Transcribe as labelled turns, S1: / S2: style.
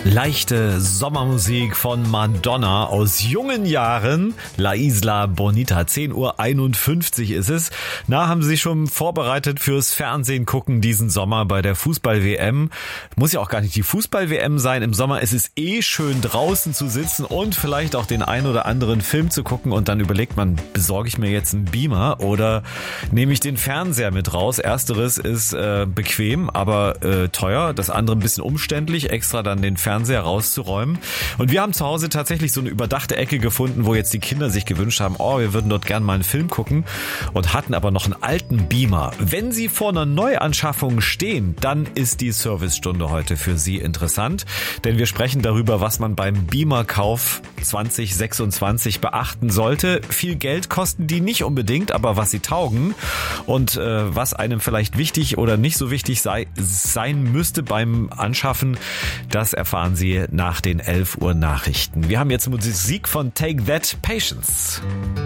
S1: Leichte Sommermusik von Madonna aus jungen Jahren. La Isla Bonita, 10:51 Uhr ist es. Haben Sie sich schon vorbereitet fürs Fernsehen gucken diesen Sommer bei der Fußball-WM? Muss ja auch gar nicht die Fußball-WM sein. Im Sommer ist es schön draußen zu sitzen und vielleicht auch den ein oder anderen Film zu gucken. Und dann überlegt man, besorge ich mir jetzt einen Beamer oder nehme ich den Fernseher mit raus? Ersteres ist bequem, aber teuer. Das andere ein bisschen umständlich, extra dann den Fernseher rauszuräumen. Und wir haben zu Hause tatsächlich so eine überdachte Ecke gefunden, wo jetzt die Kinder sich gewünscht haben, wir würden dort gerne mal einen Film gucken und hatten aber noch einen alten Beamer. Wenn Sie vor einer Neuanschaffung stehen, dann ist die Servicestunde heute für Sie interessant, denn wir sprechen darüber, was man beim Beamer-Kauf 2026 beachten sollte. Viel Geld kosten die nicht unbedingt, aber was sie taugen und was einem vielleicht wichtig oder nicht so wichtig sein müsste beim Anschaffen, das erfahren Sie nach den 11 Uhr Nachrichten. Wir haben jetzt Musik von Take That, Patience.